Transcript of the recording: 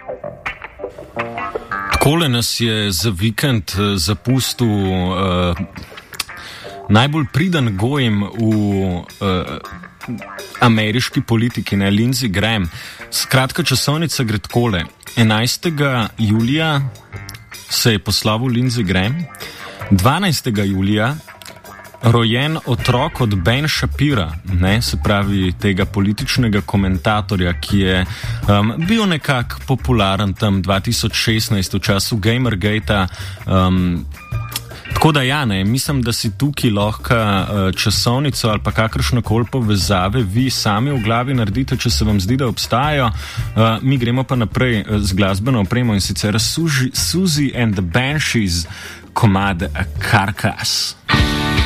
Takole nas je za vikend zapustil najbolj priden gojem v ameriški politiki, ne, Lindsey Graham. Skratka, časovnica gre takole. 11. julija se je poslavil Lindsey Graham, 12. julija rojen otrok od Ben Shapira, ne, se pravi tega političnega komentatorja, ki je bil nekako popularen tam 2016 v času Gamergate-a. Tako da ja, ne, mislim, da si tukaj lahko časovnico ali pa kakršnokoli povezave vi sami v glavi naredite, če se vam zdi, da obstajajo. Mi gremo pa naprej z glasbeno opremo in sicer Susie and the Banshees komad Carcass.